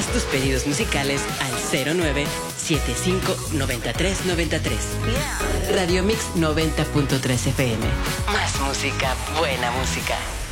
Haz tus pedidos musicales al 09759393. Radio Mix 90.3 FM. Más música, buena música.